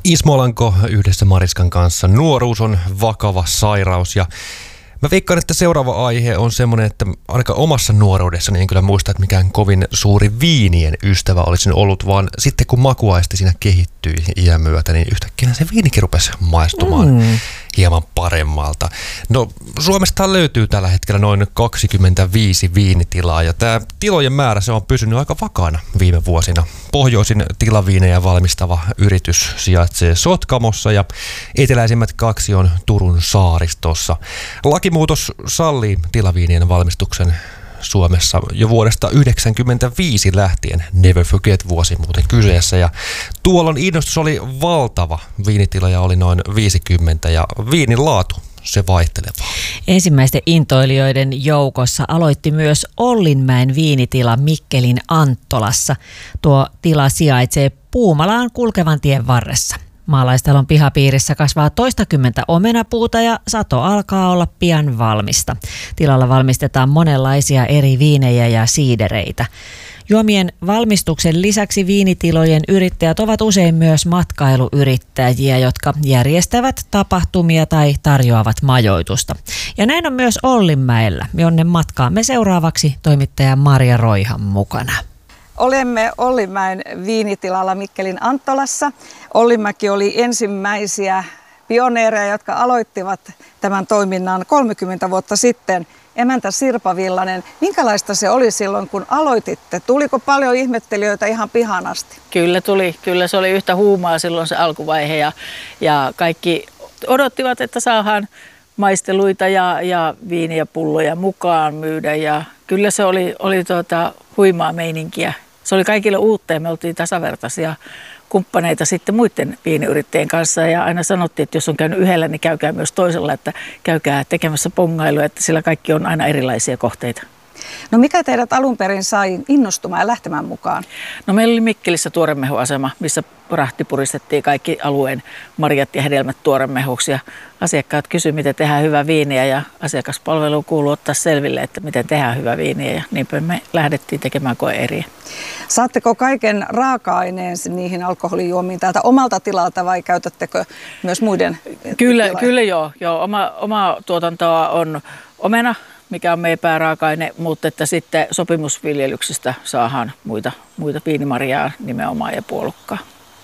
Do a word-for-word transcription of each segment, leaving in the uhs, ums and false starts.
Ismo Alanko yhdessä Mariskan kanssa. Nuoruus on vakava sairaus ja mä veikkaan, että seuraava aihe on semmoinen, että ainakaan omassa nuoruudessani en kyllä muista, että mikään kovin suuri viinien ystävä olisin ollut, vaan sitten kun makuaisti siinä kehittyi iän myötä, niin yhtäkkiä se viinikin rupesi maistumaan mm. hieman paremmalta. No Suomesta löytyy tällä hetkellä noin kaksikymmentäviisi viinitilaa ja tämä tilojen määrä se on pysynyt aika vakaana viime vuosina. Pohjoisin tilaviinejä valmistava yritys sijaitsee Sotkamossa ja eteläisimmät kaksi on Turun saaristossa. Lakimuutos sallii tilaviinien valmistuksen Suomessa jo vuodesta yhdeksänkymmentäviisi lähtien, Never Forget-vuosi muuten kyseessä. Ja tuolloin innostus oli valtava. Viinitiloja oli noin viisikymmentä ja viinin laatu se vaihtelevaa. Ensimmäisten intoilijoiden joukossa aloitti myös Ollinmäen viinitila Mikkelin Anttolassa. Tuo tila sijaitsee Puumalaan kulkevan tien varressa. Maalaistalon pihapiirissä kasvaa toistakymmentä omenapuuta ja sato alkaa olla pian valmista. Tilalla valmistetaan monenlaisia eri viinejä ja siidereitä. Juomien valmistuksen lisäksi viinitilojen yrittäjät ovat usein myös matkailuyrittäjiä, jotka järjestävät tapahtumia tai tarjoavat majoitusta. Ja näin on myös Ollinmäellä, jonne matkaamme seuraavaksi toimittaja Marja Roihan mukana. Olemme Ollinmäen viinitilalla Mikkelin Anttolassa. Ollinmäki oli ensimmäisiä pioneereja, jotka aloittivat tämän toiminnan kolmekymmentä vuotta sitten. Emäntä Sirpa Villanen, minkälaista se oli silloin, kun aloititte? Tuliko paljon ihmettelijöitä ihan pihaan asti? Kyllä tuli. Kyllä se oli yhtä huumaa silloin se alkuvaihe ja, ja kaikki odottivat, että saadaan maisteluita ja, ja viiniä pulloja mukaan myydä. Ja kyllä se oli, oli tuota, huimaa meininkiä. Se oli kaikille uutta ja me oltiin tasavertaisia kumppaneita sitten muiden viiniyrittäjien kanssa ja aina sanottiin, että jos on käynyt yhdellä, niin käykää myös toisella, että käykää tekemässä pongailua, että sillä kaikki on aina erilaisia kohteita. No mikä teidät alun perin sai innostumaan ja lähtemään mukaan? No meillä oli Mikkelissä tuoremehuasema, missä rahti puristettiin kaikki alueen marjat ja hedelmät tuoremehuksi ja asiakkaat kysyivät, miten tehdään hyvää viiniä ja asiakaspalveluun kuuluu ottaa selville, että miten tehdään hyvää viiniä ja niinpä me lähdettiin tekemään koe-eriä. Saatteko kaiken raaka-aineen niihin alkoholijuomiin täältä omalta tilalta vai käytättekö myös muiden Kyllä, tiloja? kyllä joo. joo. Oma, oma tuotantoa on omena, mikä on meidän pääraaka-aine, mutta että sitten sopimusviljelyksestä saadaan muita, muita viinimarjaa nimenomaan ja puolukkaa.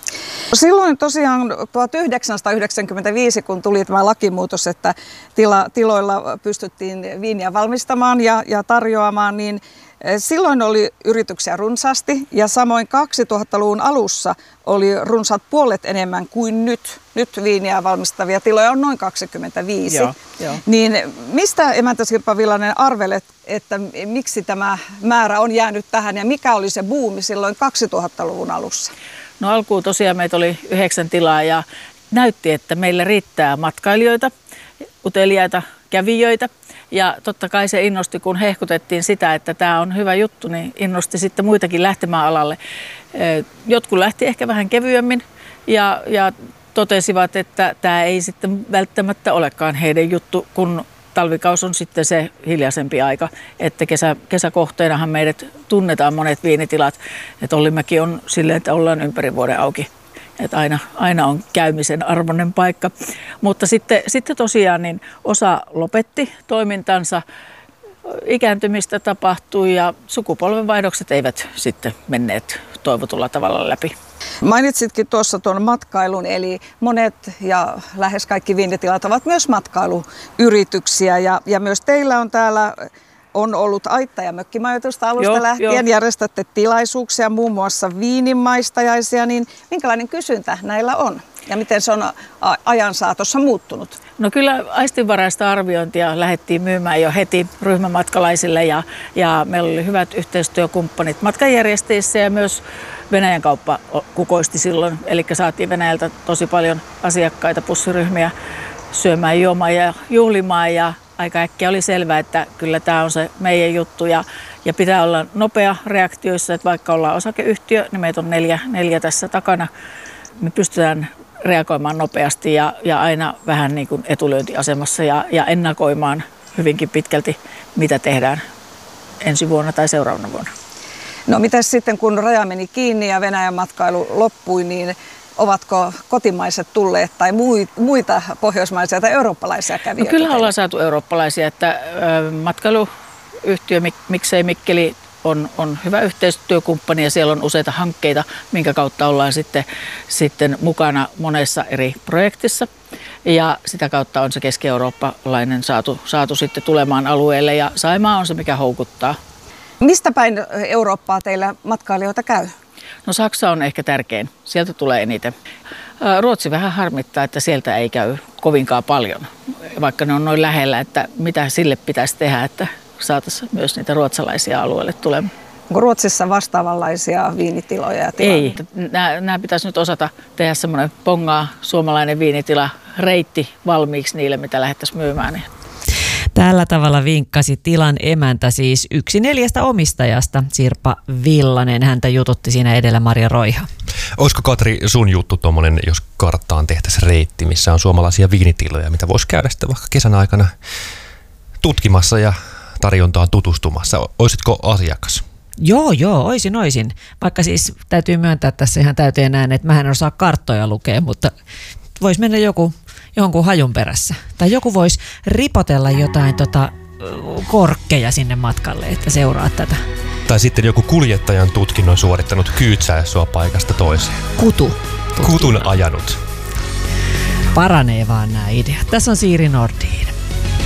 Silloin tosiaan tuhatyhdeksänsataayhdeksänkymmentäviisi, kun tuli tämä lakimuutos, että tila, tiloilla pystyttiin viiniä valmistamaan ja, ja tarjoamaan, niin silloin oli yrityksiä runsaasti ja samoin kaksituhattaluvun alussa oli runsaat puolet enemmän kuin nyt. Nyt viiniä valmistavia tiloja on noin kaksikymmentäviisi. Joo, joo. Niin mistä emäntä Sirpa Villanen arvelet, että miksi tämä määrä on jäänyt tähän ja mikä oli se buumi silloin kaksituhattaluvun alussa? No alkuun tosiaan meitä oli yhdeksän tilaa ja näytti, että meillä riittää matkailijoita, uteliaita, kävijöitä. Ja totta kai se innosti, kun hehkutettiin sitä, että tämä on hyvä juttu, niin innosti sitten muitakin lähtemään alalle. Jotkut lähti ehkä vähän kevyemmin ja, ja totesivat, että tämä ei sitten välttämättä olekaan heidän juttu, kun talvikaus on sitten se hiljaisempi aika, että kesä, kesäkohteenahan meidät tunnetaan monet viinitilat, että Ollinmäki on silleen, että ollaan ympäri vuoden auki. Että aina, aina on käymisen arvoinen paikka. Mutta sitten, sitten tosiaan niin osa lopetti toimintansa, ikääntymistä tapahtui ja sukupolvenvaihdokset eivät sitten menneet toivotulla tavalla läpi. Mainitsitkin tuossa tuon matkailun, eli monet ja lähes kaikki viinitilat ovat myös matkailuyrityksiä ja, ja myös teillä on täällä on ollut aitta- ja mökkimajoitusta alusta joo, lähtien, jo. Järjestätte tilaisuuksia, muun muassa viininmaistajaisia, niin minkälainen kysyntä näillä on ja miten se on ajan saatossa muuttunut? No kyllä aistinvaraista arviointia lähdettiin myymään jo heti ryhmämatkalaisille ja, ja meillä oli hyvät yhteistyökumppanit matkanjärjestäjissä ja myös Venäjän kauppa kukoisti silloin, eli saatiin Venäjältä tosi paljon asiakkaita, pussiryhmiä syömään, juomaan ja juhlimaan ja aika äkkiä oli selvää, että kyllä tämä on se meidän juttu ja, ja pitää olla nopea reaktioissa, että vaikka ollaan osakeyhtiö, niin meitä on neljä, neljä tässä takana. Me pystytään reagoimaan nopeasti ja, ja aina vähän niin kuin etulyöntiasemassa ja, ja ennakoimaan hyvinkin pitkälti, mitä tehdään ensi vuonna tai seuraavana vuonna. No mitäs sitten kun raja meni kiinni ja Venäjän matkailu loppui, niin ovatko kotimaiset tulleet tai muita pohjoismaisia tai eurooppalaisia kävijöitä? No kyllä ollaan saatu eurooppalaisia, että matkailuyhtiö Miksei Mikkeli on, on hyvä yhteistyökumppani ja siellä on useita hankkeita, minkä kautta ollaan sitten, sitten mukana monessa eri projektissa. Ja sitä kautta on se keski-eurooppalainen saatu, saatu sitten tulemaan alueelle ja Saimaa on se, mikä houkuttaa. Mistä päin Eurooppaa teillä matkailijoita käy? No Saksa on ehkä tärkein. Sieltä tulee eniten. Ruotsi vähän harmittaa, että sieltä ei käy kovinkaan paljon, vaikka ne on noin lähellä, että mitä sille pitäisi tehdä, että saataisiin myös niitä ruotsalaisia alueelle tulemaan. Onko Ruotsissa vastaavanlaisia viinitiloja ja tiloja? Ei. Nämä, nämä pitäisi nyt osata tehdä semmoinen pongaa suomalainen viinitila reitti valmiiksi niille, mitä lähdettäisiin myymään. Tällä tavalla vinkkasi tilan emäntä, siis yksi neljästä omistajasta, Sirpa Villanen. Häntä jututti siinä edellä Marja Roiha. Olisiko Katri sun juttu tuommoinen, jos karttaan tehtäisiin reitti, missä on suomalaisia viinitiloja, mitä voisi käydä sitten vaikka kesän aikana tutkimassa ja tarjontaan tutustumassa? Olisitko asiakas? Joo, joo, oisin, oisin. Vaikka siis täytyy myöntää tässä ihan täyteen näin, että mä en osaa karttoja lukea, mutta voisi mennä joku jonkun hajun perässä. Tai joku voisi ripotella jotain tota, korkkeja sinne matkalle, että seuraa tätä. Tai sitten joku kuljettajan tutkinnon suorittanut kyytsää sua paikasta toiseen. Kutu. Kutun ajanut. Paranee vaan nämä ideat. Tässä on Siiri Nordin.